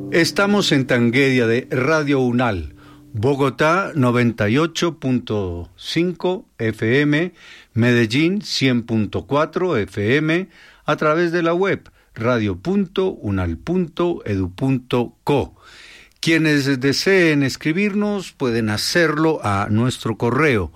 Estamos en Tanguedia de Radio Unal, Bogotá 98.5 FM, Medellín 100.4 FM, a través de la web radio.unal.edu.co. Quienes deseen escribirnos pueden hacerlo a nuestro correo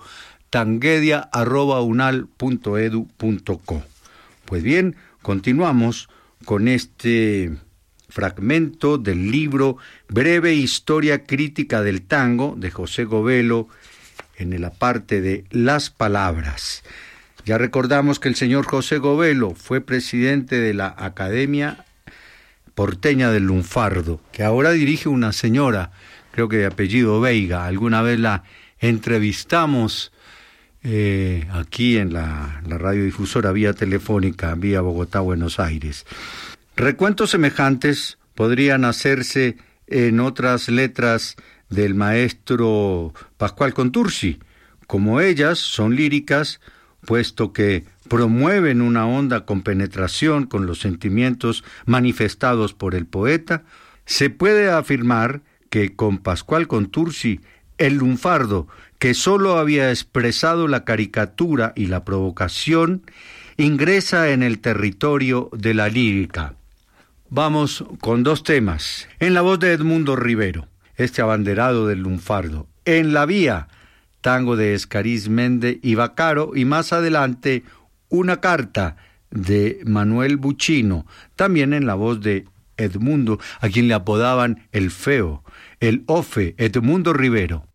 tanguedia@unal.edu.co. Pues bien, continuamos con este fragmento del libro Breve Historia Crítica del Tango de José Govelo en la parte de las palabras. Ya recordamos que el señor José Govelo fue presidente de la Academia Porteña del Lunfardo, que ahora dirige una señora, creo que de apellido Veiga. Alguna vez la entrevistamos aquí en la radiodifusora vía telefónica, vía Bogotá-Buenos Aires. Recuentos semejantes podrían hacerse en otras letras del maestro Pascual Contursi, como ellas son líricas, puesto que promueven una honda compenetración con los sentimientos manifestados por el poeta. Se puede afirmar que con Pascual Contursi, el lunfardo, que sólo había expresado la caricatura y la provocación, ingresa en el territorio de la lírica. Vamos con dos temas. En la voz de Edmundo Rivero, este abanderado del lunfardo. En la vía, tango de Escariz Mende y Bacaro, y más adelante una carta de Manuel Buchino, también en la voz de Edmundo, a quien le apodaban el Feo, el Ofe, Edmundo Rivero.